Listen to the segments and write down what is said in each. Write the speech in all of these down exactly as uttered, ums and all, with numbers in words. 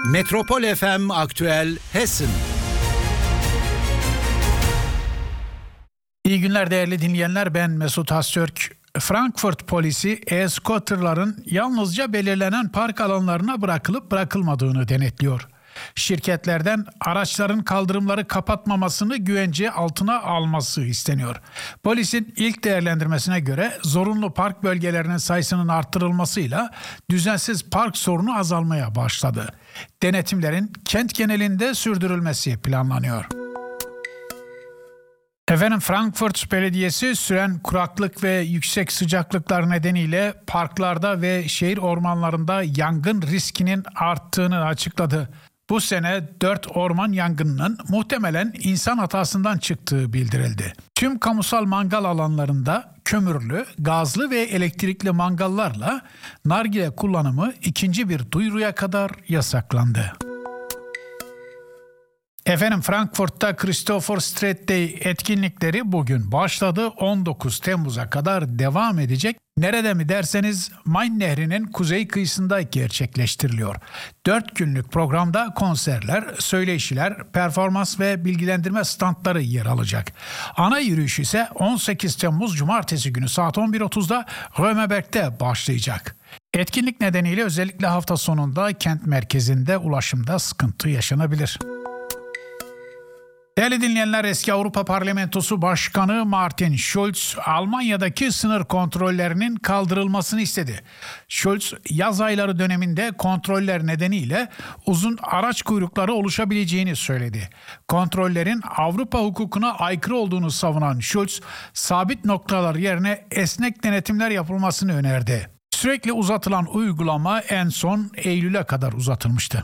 Metropol F M Aktüel Hessen. İyi günler değerli dinleyenler, ben Mesut Haztürk. Frankfurt polisi e-scooterların yalnızca belirlenen park alanlarına bırakılıp bırakılmadığını denetliyor. Şirketlerden araçların kaldırımları kapatmamasını güvence altına alması isteniyor. Polisin ilk değerlendirmesine göre zorunlu park bölgelerinin sayısının arttırılmasıyla düzensiz park sorunu azalmaya başladı. Denetimlerin kent genelinde sürdürülmesi planlanıyor. Efendim, Frankfurt Belediyesi süren kuraklık ve yüksek sıcaklıklar nedeniyle parklarda ve şehir ormanlarında yangın riskinin arttığını açıkladı. Bu sene dört orman yangınının muhtemelen insan hatasından çıktığı bildirildi. Tüm kamusal mangal alanlarında kömürlü, gazlı ve elektrikli mangallarla nargile kullanımı ikinci bir duyuruya kadar yasaklandı. Efendim, Frankfurt'ta Christopher Street Day etkinlikleri bugün başladı. on dokuz Temmuz'a kadar devam edecek. Nerede mi derseniz Main Nehri'nin kuzey kıyısında gerçekleştiriliyor. dört günlük programda konserler, söyleşiler, performans ve bilgilendirme standları yer alacak. Ana yürüyüş ise on sekiz Temmuz Cumartesi günü saat on bir otuzda Römerberg'de başlayacak. Etkinlik nedeniyle özellikle hafta sonunda kent merkezinde ulaşımda sıkıntı yaşanabilir. Değerli dinleyenler, eski Avrupa Parlamentosu Başkanı Martin Schulz, Almanya'daki sınır kontrollerinin kaldırılmasını istedi. Schulz, yaz ayları döneminde kontroller nedeniyle uzun araç kuyrukları oluşabileceğini söyledi. Kontrollerin Avrupa hukukuna aykırı olduğunu savunan Schulz, sabit noktalar yerine esnek denetimler yapılmasını önerdi. Sürekli uzatılan uygulama en son Eylül'e kadar uzatılmıştı.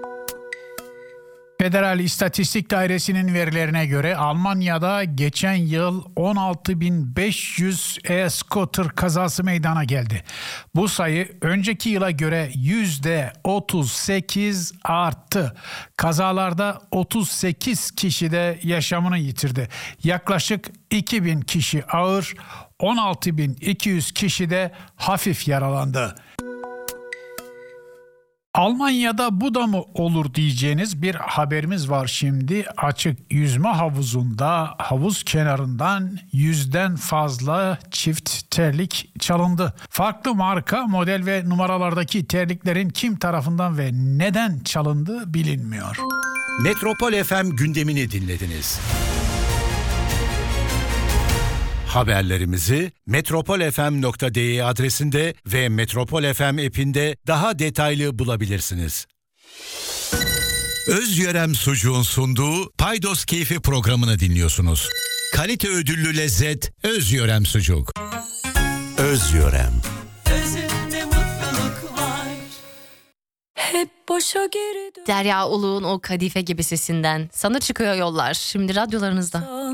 Federal İstatistik Dairesi'nin verilerine göre Almanya'da geçen yıl on altı bin beş yüz e-scooter kazası meydana geldi. Bu sayı önceki yıla göre yüzde otuz sekiz arttı. Kazalarda otuz sekiz kişi de yaşamını yitirdi. Yaklaşık iki bin kişi ağır, on altı bin iki yüz kişi de hafif yaralandı. Almanya'da bu da mı olur diyeceğiniz bir haberimiz var şimdi. Açık yüzme havuzunda havuz kenarından yüzden fazla çift terlik çalındı. Farklı marka, model ve numaralardaki terliklerin kim tarafından ve neden çalındığı bilinmiyor. Metropol F M gündemini dinlediniz. Haberlerimizi metropol f m nokta d e adresinde ve Metropol F M app'inde daha detaylı bulabilirsiniz. Özyörem Sucuğun sunduğu Paydos Keyfi programını dinliyorsunuz. Kalite ödüllü lezzet Özyörem Sucuk. Özyörem. Özünde mutluluk var. Hep boşa geri dön. Derya Uluğ'un o kadife gibi sesinden sana çıkıyor yollar. Şimdi radyolarınızda.